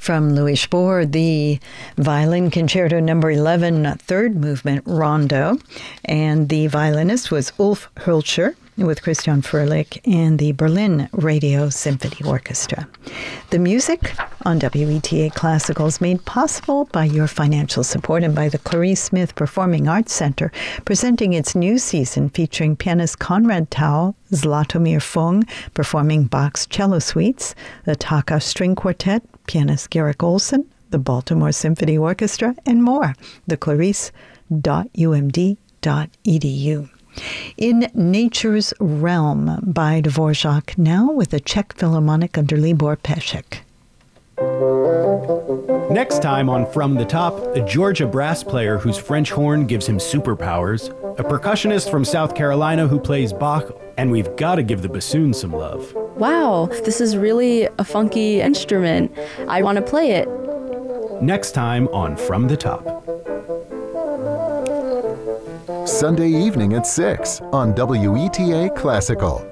From Louis Spohr, the Violin Concerto No. 11, third movement, Rondo. And the violinist was Ulf Hölscher with Christian Fröhlich and the Berlin Radio Symphony Orchestra. The music on WETA Classical is made possible by your financial support and by the Clarice Smith Performing Arts Center, presenting its new season featuring pianist Konrad Tau, Zlatomir Fung performing Bach's cello suites, the Taka String Quartet, pianist Garrick Olson, the Baltimore Symphony Orchestra, and more. The Clarice.umd.edu. In Nature's Realm by Dvorak, now with the Czech Philharmonic under Libor Pesek. Next time on From the Top, a Georgia brass player whose French horn gives him superpowers, a percussionist from South Carolina who plays Bach, and we've got to give the bassoon some love. Wow, this is really a funky instrument. I want to play it. Next time on From the Top. Sunday evening at 6 on WETA Classical.